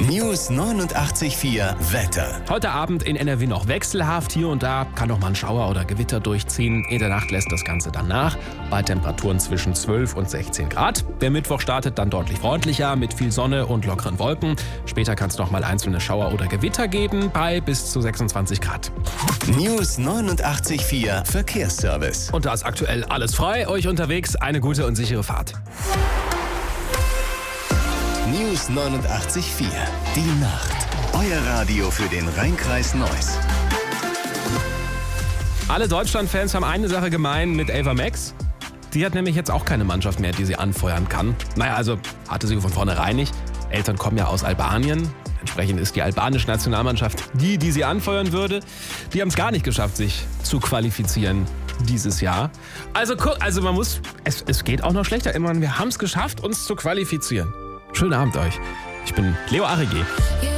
News 89.4 Wetter. Heute Abend in NRW noch wechselhaft. Hier und da kann noch mal ein Schauer oder Gewitter durchziehen. In der Nacht lässt das Ganze dann nach. Bei Temperaturen zwischen 12 und 16 Grad. Der Mittwoch startet dann deutlich freundlicher mit viel Sonne und lockeren Wolken. Später kann es noch mal einzelne Schauer oder Gewitter geben bei bis zu 26 Grad. News 89.4 Verkehrsservice. Und da ist aktuell alles frei. Euch unterwegs eine gute und sichere Fahrt. News 89.4 Die Nacht. Euer Radio für den Rhein-Kreis Neuss. Alle Deutschland-Fans haben eine Sache gemein mit Ava Max. Die hat nämlich jetzt auch keine Mannschaft mehr, die sie anfeuern kann. Naja, also hatte sie von vornherein nicht. Eltern kommen ja aus Albanien. Entsprechend ist die albanische Nationalmannschaft die sie anfeuern würde. Die haben es gar nicht geschafft, sich zu qualifizieren dieses Jahr. Also man muss, es geht auch noch schlechter. Immerhin, wir haben es geschafft, uns zu qualifizieren. Schönen Abend euch. Ich bin Leo Arrigé.